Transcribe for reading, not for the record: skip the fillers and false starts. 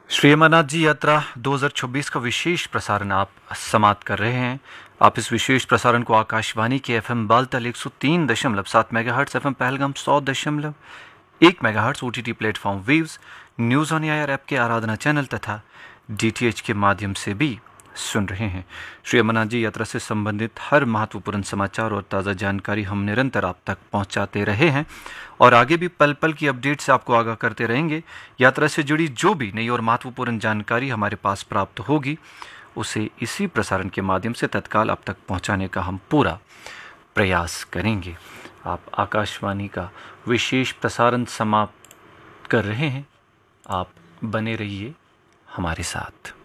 श्री अमरनाथ जी यात्रा 2026 का विशेष प्रसारण आप समाप्त कर रहे हैं। आप इस विशेष प्रसारण को आकाशवाणी के FM Baltal 103.7 megahertz, FM Pahalgam 100.1 megahertz, OTT platform waves, news on air app के आराधना चैनल तथा डीटीएच के माध्यम से भी सुन रहे हैं। श्री अमरनाथ जी यात्रा से संबंधित हर महत्वपूर्ण समाचार और ताज़ा जानकारी हम निरंतर आप तक पहुंचाते रहे हैं और आगे भी पल पल की अपडेट से आपको आगाह करते रहेंगे। यात्रा से जुड़ी जो भी नई और महत्वपूर्ण जानकारी हमारे पास प्राप्त होगी उसे इसी प्रसारण के माध्यम से तत्काल आप तक पहुंचाने का हम पूरा प्रयास करेंगे। आप आकाशवाणी का विशेष प्रसारण समाप्त कर रहे हैं। आप बने रहिए हमारे साथ।